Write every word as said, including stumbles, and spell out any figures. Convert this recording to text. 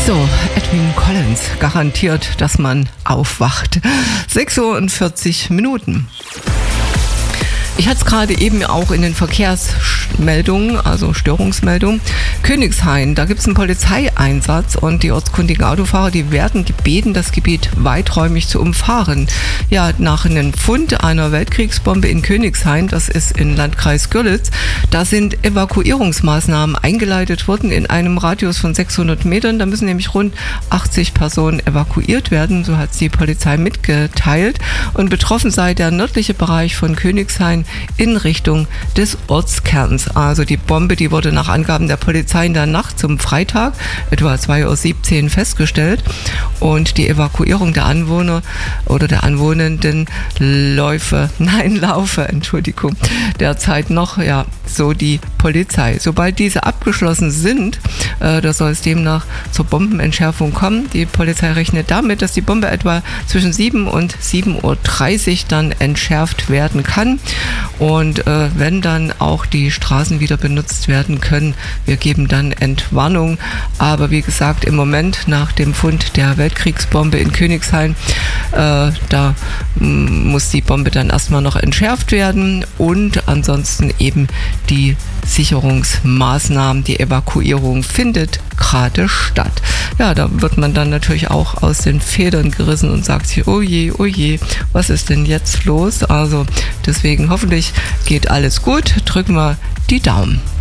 So, Edwin Collins garantiert, dass man aufwacht. sechs Uhr und vierzig Minuten. Ich hatte es gerade eben auch in den Verkehrsmeldungen, also Störungsmeldungen. Königshain, da gibt es einen Polizeieinsatz und die ortskundigen Autofahrer, die werden gebeten, das Gebiet weiträumig zu umfahren. Ja, nach einem Fund einer Weltkriegsbombe in Königshain, das ist im Landkreis Görlitz, da sind Evakuierungsmaßnahmen eingeleitet worden in einem Radius von sechshundert Metern. Da müssen nämlich rund achtzig Personen evakuiert werden, so hat es die Polizei mitgeteilt. Und betroffen sei der nördliche Bereich von Königshain in Richtung des Ortskerns. Also die Bombe, die wurde nach Angaben der Polizei in der Nacht zum Freitag, etwa zwei Uhr siebzehn, festgestellt. Und die Evakuierung der Anwohner oder der Anwohnenden läufe, nein, laufe, Entschuldigung, derzeit noch, ja, so die Polizei. Sobald diese abgeschlossen sind, äh, da soll es demnach zur Bombenentschärfung kommen. Die Polizei rechnet damit, dass die Bombe etwa zwischen sieben und sieben Uhr dreißig dann entschärft werden kann. Und äh, wenn dann auch die Straßen wieder benutzt werden können, wir geben dann Entwarnung. Aber wie gesagt, im Moment nach dem Fund der Weltkriegsbombe in Königshain, äh, da m, muss die Bombe dann erstmal noch entschärft werden und ansonsten eben die Sicherungsmaßnahmen, die Evakuierung findet gerade statt. Ja, da wird man dann natürlich auch aus den Federn gerissen und sagt sich, oh je, oh je, was ist denn jetzt los? Also deswegen hoffentlich geht alles gut. Drücken wir die Daumen.